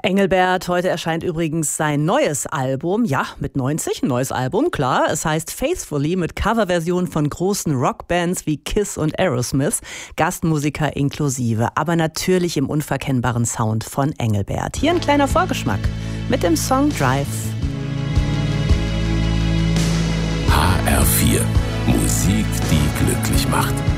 Engelbert, heute erscheint übrigens sein neues Album. Ja, mit 90, ein neues Album, klar. Es heißt Faithfully mit Coverversionen von großen Rockbands wie Kiss und Aerosmith, Gastmusiker inklusive, aber natürlich im unverkennbaren Sound von Engelbert. Hier ein kleiner Vorgeschmack mit dem Song Drive. HR4, Musik, die glücklich macht.